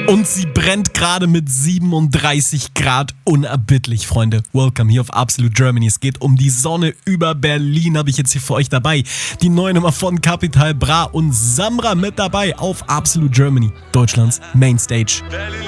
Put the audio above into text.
Und sie brennt gerade mit 37 Grad unerbittlich, Freunde. Welcome hier auf Absolute Germany. Es geht um die Sonne über Berlin, habe ich jetzt hier für euch dabei. Die neue Nummer von Capital Bra und Samra mit dabei auf Absolute Germany, Deutschlands Mainstage.